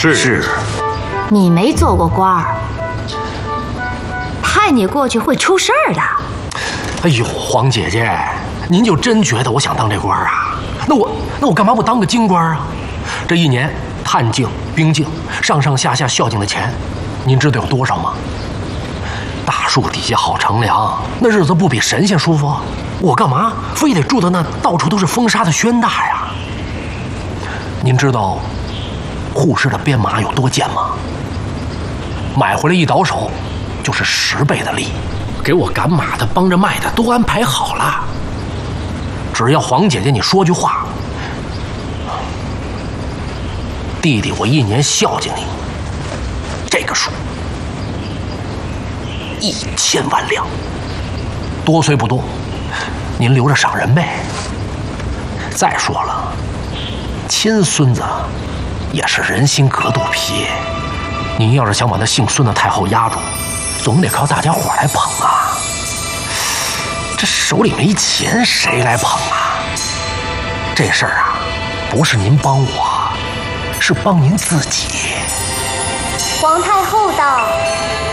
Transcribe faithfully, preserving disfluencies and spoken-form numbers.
是是。 你没做过官儿，派你过去会出事儿的。 哎呦，黄姐姐，您就真觉得我想当这官啊？那我那我干嘛不当个京官啊？这一年探境、兵境、上上下下孝敬的钱，您知道有多少吗？大树底下好乘凉，那日子不比神仙舒服？我干嘛非得住到那到处都是风沙的轩大呀？您知道护士的鞭马有多贱吗？买回来一倒手就是十倍的利，给我赶马的、帮着卖的都安排好了。只要黄姐姐你说句话，弟弟我一年孝敬你，这个数一千万两，多虽不多，您留着赏人呗。再说了，亲孙子也是人心隔肚皮，您要是想把那姓孙的太后压住，总得靠大家伙来捧啊。这手里没钱，谁来捧啊？这事儿啊，不是您帮我，是帮您自己。 皇太后道。